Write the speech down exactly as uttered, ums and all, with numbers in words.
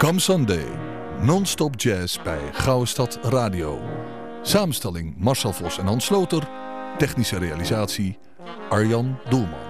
Drum Sunday, non-stop jazz bij Gouden Stad Radio. Samenstelling Marcel Vos en Hans Sloter, technische realisatie Arjan Doelman.